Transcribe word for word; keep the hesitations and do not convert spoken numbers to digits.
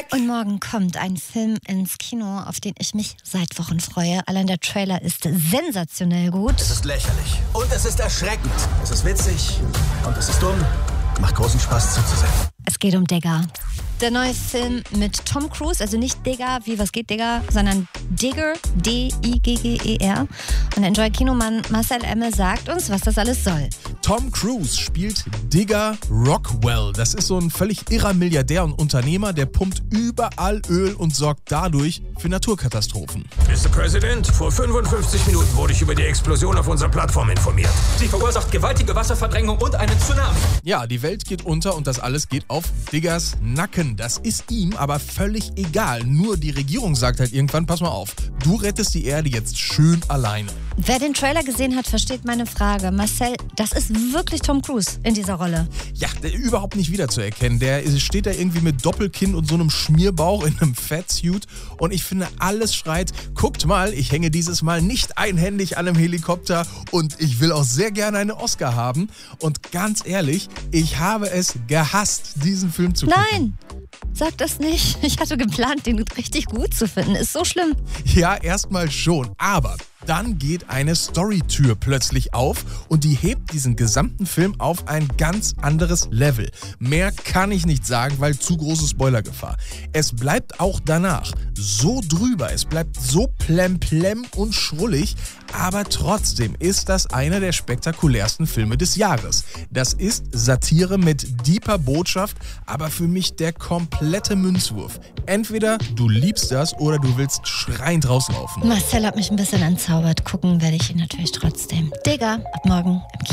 weg. Und morgen kommt ein Film ins Kino, auf den ich mich seit Wochen freue. Allein der Trailer ist sensationell gut. Es ist lächerlich und es ist erschreckend. Es ist witzig und es ist dumm. Macht großen Spaß zuzusehen. Es geht um Digger. Der neue Film mit Tom Cruise, also nicht Digger, wie was geht Digger, sondern Digger, D I G G E R. Und Enjoy-Kinomann Marcel Emmel sagt uns, was das alles soll. Tom Cruise spielt Digger Rockwell. Das ist so ein völlig irrer Milliardär und Unternehmer, der pumpt überall Öl und sorgt dadurch für Naturkatastrophen. Mister President, vor fünfundfünfzig Minuten wurde ich über die Explosion auf unserer Plattform informiert. Sie verursacht gewaltige Wasserverdrängung und einen Tsunami. Ja, die Welt geht unter und das alles geht auf Diggers Nacken. Das ist ihm aber völlig egal. Nur die Regierung sagt halt irgendwann, pass mal auf, du rettest die Erde jetzt schön alleine. Wer den Trailer gesehen hat, versteht meine Frage. Marcel, das ist wirklich Tom Cruise in dieser Rolle. Ja, der überhaupt nicht wiederzuerkennen. Der steht da irgendwie mit Doppelkinn und so einem Schmierbauch in einem Fatsuit. Und ich finde, alles schreit, guckt mal, ich hänge dieses Mal nicht einhändig an einem Helikopter und ich will auch sehr gerne einen Oscar haben. Und ganz ehrlich, ich habe es gehasst, diesen Film zu gucken. Nein! Sag das nicht. Ich hatte geplant, den richtig gut zu finden. Ist so schlimm. Ja, erstmal schon. Aber dann geht eine Storytür plötzlich auf und die hebt diesen gesamten Film auf ein ganz anderes Level. Mehr kann ich nicht sagen, weil zu große Spoilergefahr. Es bleibt auch danach so drüber, es bleibt so plemplem und schrullig, aber trotzdem ist das einer der spektakulärsten Filme des Jahres. Das ist Satire mit deeper Botschaft, aber für mich der komplette Münzwurf. Entweder du liebst das oder du willst schreiend rauslaufen. Marcel hat mich ein bisschen entzaubert. Gucken werde ich ihn natürlich trotzdem. Digger, ab morgen im Kino.